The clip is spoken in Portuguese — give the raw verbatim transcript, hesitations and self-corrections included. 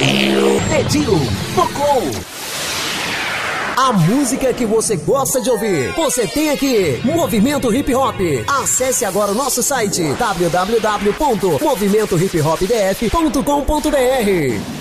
Pediu, tocou. A música que você gosta de ouvir, você tem aqui. Movimento Hip Hop. Acesse agora o nosso site w w w ponto movimento hip hop d f ponto com ponto b r.